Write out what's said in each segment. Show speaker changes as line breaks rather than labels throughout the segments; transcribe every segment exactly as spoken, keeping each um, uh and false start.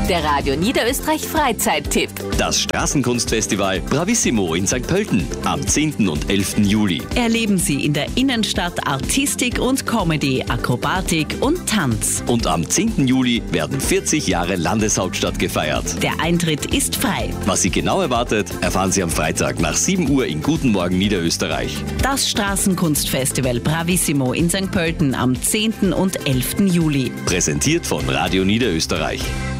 Der Radio Niederösterreich Freizeittipp.
Das Straßenkunstfestival Bravissimo in Sankt Pölten am zehnten und elften Juli.
Erleben Sie in der Innenstadt Artistik und Comedy, Akrobatik und Tanz.
Und am zehnten Juli werden vierzig Jahre Landeshauptstadt gefeiert.
Der Eintritt ist frei.
Was Sie genau erwartet, erfahren Sie am Freitag nach sieben Uhr in Guten Morgen Niederösterreich.
Das Straßenkunstfestival Bravissimo in Sankt Pölten am zehnten und elften Juli.
Präsentiert von Radio Niederösterreich.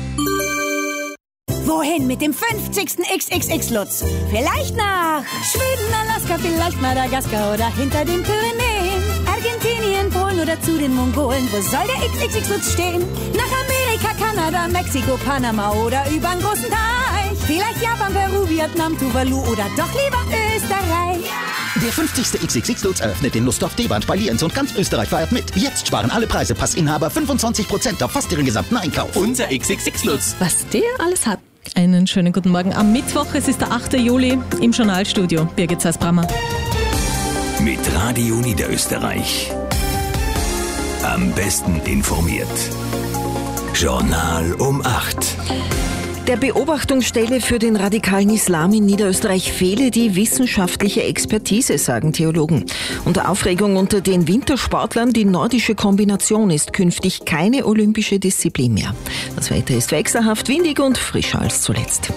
Wohin mit dem fünfzigsten X X X-Lutz? Vielleicht nach Schweden, Alaska, vielleicht Madagaskar oder hinter den Pyrenäen. Argentinien, Polen oder zu den Mongolen. Wo soll der X X X-Lutz stehen? Nach Amerika, Kanada, Mexiko, Panama oder übern großen Teich. Vielleicht Japan, Peru, Vietnam, Tuvalu oder doch lieber Österreich.
Der fünfzigste X X X-Lutz eröffnet in Lustdorf, Deband bei Lienz und ganz Österreich feiert mit. Jetzt sparen alle Preise Passinhaber fünfundzwanzig Prozent auf fast ihren gesamten Einkauf.
Unser X X X-Lutz.
Was der alles hat. Einen schönen guten Morgen am Mittwoch, es ist der achte Juli, im Journalstudio. Birgit Zeisbrammer.
Mit Radio Niederösterreich. Am besten informiert. Journal um acht.
Der Beobachtungsstelle für den radikalen Islam in Niederösterreich fehle die wissenschaftliche Expertise, sagen Theologen. Unter Aufregung unter den Wintersportlern, die nordische Kombination ist künftig keine olympische Disziplin mehr. Das Wetter ist wechselhaft, windig und frischer als zuletzt.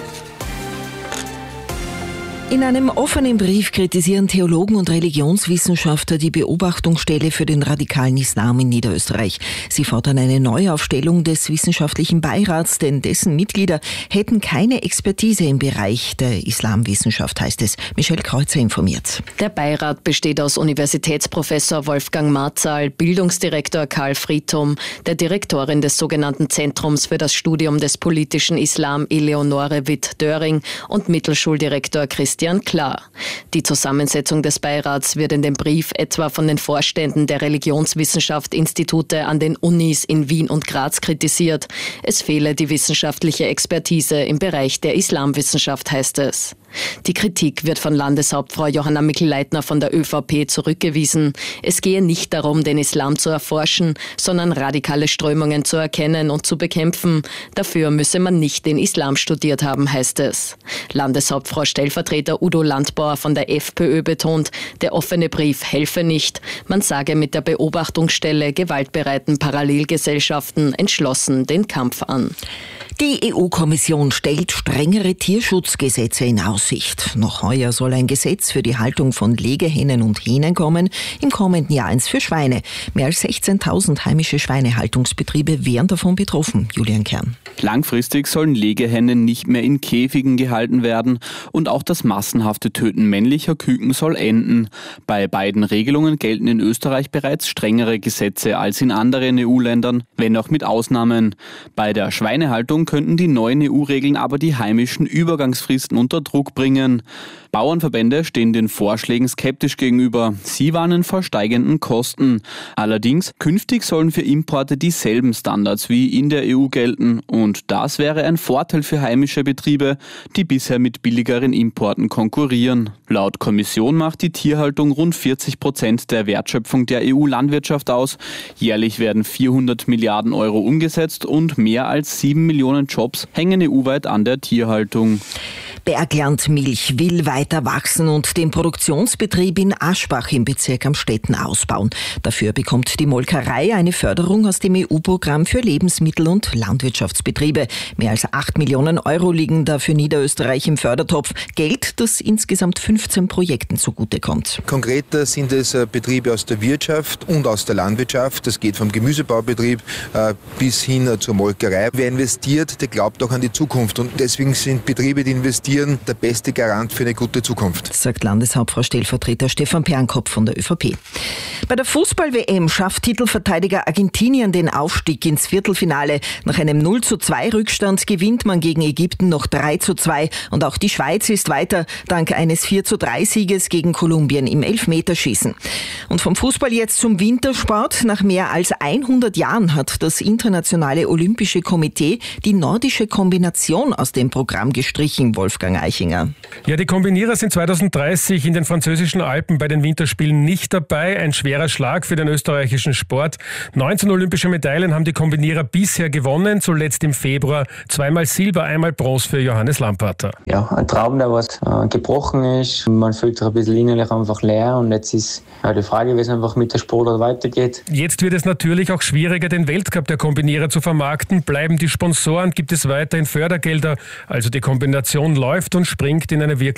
In einem offenen Brief kritisieren Theologen und Religionswissenschaftler die Beobachtungsstelle für den radikalen Islam in Niederösterreich. Sie fordern eine Neuaufstellung des wissenschaftlichen Beirats, denn dessen Mitglieder hätten keine Expertise im Bereich der Islamwissenschaft, heißt es. Michelle Kreuzer informiert.
Der Beirat besteht aus Universitätsprofessor Wolfgang Marzal, Bildungsdirektor Karl Friedthum, der Direktorin des sogenannten Zentrums für das Studium des politischen Islam Eleonore Witt-Döring und Mittelschuldirektor Christian Christian Klar. Die Zusammensetzung des Beirats wird in dem Brief etwa von den Vorständen der Religionswissenschaft-Institute an den Unis in Wien und Graz kritisiert. Es fehle die wissenschaftliche Expertise im Bereich der Islamwissenschaft, heißt es. Die Kritik wird von Landeshauptfrau Johanna Mikl-Leitner von der ÖVP zurückgewiesen. Es gehe nicht darum, den Islam zu erforschen, sondern radikale Strömungen zu erkennen und zu bekämpfen. Dafür müsse man nicht den Islam studiert haben, heißt es. Landeshauptfrau Stellvertreter Udo Landbauer von der FPÖ betont, der offene Brief helfe nicht. Man sage mit der Beobachtungsstelle gewaltbereiten Parallelgesellschaften entschlossen den Kampf an.
Die E U-Kommission stellt strengere Tierschutzgesetze in Aussicht. Noch heuer soll ein Gesetz für die Haltung von Legehennen und Hähnen kommen, im kommenden Jahr eins für Schweine. Mehr als sechzehntausend heimische Schweinehaltungsbetriebe wären davon betroffen. Julian Kern.
Langfristig sollen Legehennen nicht mehr in Käfigen gehalten werden und auch das massenhafte Töten männlicher Küken soll enden. Bei beiden Regelungen gelten in Österreich bereits strengere Gesetze als in anderen E U-Ländern, wenn auch mit Ausnahmen. Bei der Schweinehaltung könnten die neuen E U-Regeln aber die heimischen Übergangsfristen unter Druck bringen. Bauernverbände stehen den Vorschlägen skeptisch gegenüber. Sie warnen vor steigenden Kosten. Allerdings, künftig sollen für Importe dieselben Standards wie in der E U gelten. Und das wäre ein Vorteil für heimische Betriebe, die bisher mit billigeren Importen konkurrieren. Laut Kommission macht die Tierhaltung rund vierzig Prozent der Wertschöpfung der E U-Landwirtschaft aus. Jährlich werden vierhundert Milliarden Euro umgesetzt und mehr als sieben Millionen Jobs hängen E U-weit an der Tierhaltung.
Bergland Milch will weiter wachsen und den Produktionsbetrieb in Aschbach im Bezirk Amstetten ausbauen. Dafür bekommt die Molkerei eine Förderung aus dem E U-Programm für Lebensmittel- und Landwirtschaftsbetriebe. Mehr als acht Millionen Euro liegen da für Niederösterreich im Fördertopf. Geld, das insgesamt fünfzehn Projekten zugutekommt.
Konkret sind es Betriebe aus der Wirtschaft und aus der Landwirtschaft. Das geht vom Gemüsebaubetrieb äh, bis hin zur Molkerei. Wer investiert, der glaubt auch an die Zukunft. Und deswegen sind Betriebe, die investieren, der beste Garant für eine gute Zukunft.
Sagt Landeshauptfrau Stellvertreter Stefan Pernkopf von der ÖVP. Bei der Fußball-W M schafft Titelverteidiger Argentinien den Aufstieg ins Viertelfinale. Nach einem null zu zwei Rückstand gewinnt man gegen Ägypten noch drei zu zwei und auch die Schweiz ist weiter, dank eines vier zu drei Sieges gegen Kolumbien im Elfmeterschießen. Und vom Fußball jetzt zum Wintersport. Nach mehr als hundert Jahren hat das Internationale Olympische Komitee die nordische Kombination aus dem Programm gestrichen. Wolfgang Wolfgang Eichinger.
Ja, die Kombinierer sind zweitausenddreißig in den französischen Alpen bei den Winterspielen nicht dabei. Ein schwerer Schlag für den österreichischen Sport. neunzehn olympische Medaillen haben die Kombinierer bisher gewonnen, zuletzt im Februar zweimal Silber, einmal Bronze für Johannes Lamparter.
Ja, ein Traum, der was äh, gebrochen ist. Man fühlt sich ein bisschen innerlich einfach leer und jetzt ist ja, die Frage, wie es einfach mit der Sportart weitergeht.
Jetzt wird es natürlich auch schwieriger, den Weltcup der Kombinierer zu vermarkten. Bleiben die Sponsoren, gibt es weiterhin Fördergelder. Also die Kombination läuft und springt in eine wirklich